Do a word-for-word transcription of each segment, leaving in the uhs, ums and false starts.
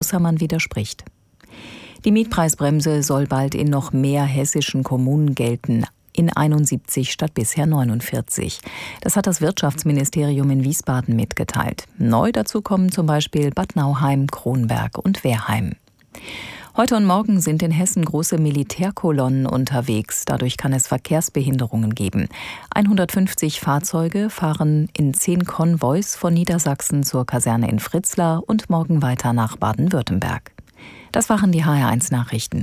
außer man widerspricht. Die Mietpreisbremse soll bald in noch mehr hessischen Kommunen gelten. In einundsiebzig statt bisher neunundvierzig. Das hat das Wirtschaftsministerium in Wiesbaden mitgeteilt. Neu dazu kommen zum Beispiel Bad Nauheim, Kronberg und Wehrheim. Heute und morgen sind in Hessen große Militärkolonnen unterwegs. Dadurch kann es Verkehrsbehinderungen geben. hundertfünfzig Fahrzeuge fahren in zehn Konvois von Niedersachsen zur Kaserne in Fritzlar und morgen weiter nach Baden-Württemberg. Das waren die H R eins Nachrichten.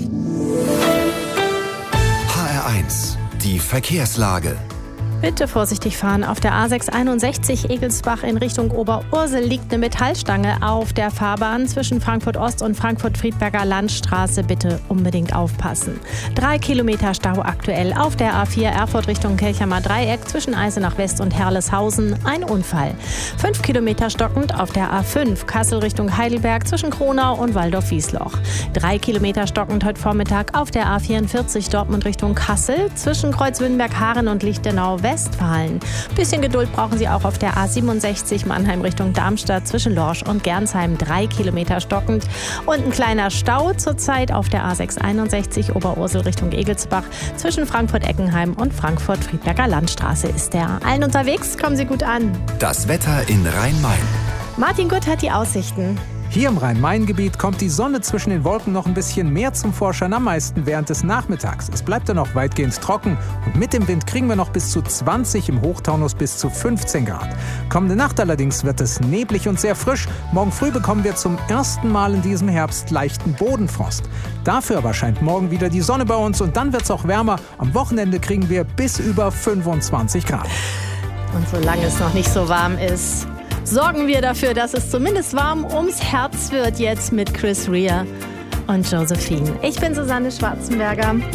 H R eins, die Verkehrslage. Bitte vorsichtig fahren. Auf der A sechs einundsechzig Egelsbach in Richtung Oberursel liegt eine Metallstange auf der Fahrbahn zwischen Frankfurt Ost und Frankfurt-Friedberger Landstraße. Bitte unbedingt aufpassen. Drei Kilometer Stau aktuell auf der A vier Erfurt Richtung Kelchamer Dreieck zwischen Eisenach West und Herleshausen. Ein Unfall. Fünf Kilometer stockend auf der A fünf Kassel Richtung Heidelberg zwischen Kronau und Waldorf-Wiesloch. Drei Kilometer stockend heute Vormittag auf der A vierundvierzig Dortmund Richtung Kassel zwischen Kreuzwindenberg-Haaren und Lichtenau Westfalen. Bisschen Geduld brauchen Sie auch auf der A siebenundsechzig Mannheim Richtung Darmstadt zwischen Lorsch und Gernsheim. Drei Kilometer stockend. Und ein kleiner Stau zurzeit auf der A sechs einundsechzig Oberursel Richtung Egelsbach zwischen Frankfurt-Eckenheim und Frankfurt-Friedberger Landstraße ist der. Allen unterwegs, kommen Sie gut an. Das Wetter in Rhein-Main. Martin Gutt hat die Aussichten. Hier im Rhein-Main-Gebiet kommt die Sonne zwischen den Wolken noch ein bisschen mehr zum Vorschein, am meisten während des Nachmittags. Es bleibt dann noch weitgehend trocken und mit dem Wind kriegen wir noch bis zu zwanzig, im Hochtaunus bis zu fünfzehn Grad. Kommende Nacht allerdings wird es neblig und sehr frisch. Morgen früh bekommen wir zum ersten Mal in diesem Herbst leichten Bodenfrost. Dafür aber scheint morgen wieder die Sonne bei uns und dann wird es auch wärmer. Am Wochenende kriegen wir bis über fünfundzwanzig Grad. Und solange es noch nicht so warm ist, sorgen wir dafür, dass es zumindest warm ums Herz wird jetzt mit Chris Rea und Josephine. Ich bin Susanne Schwarzenberger.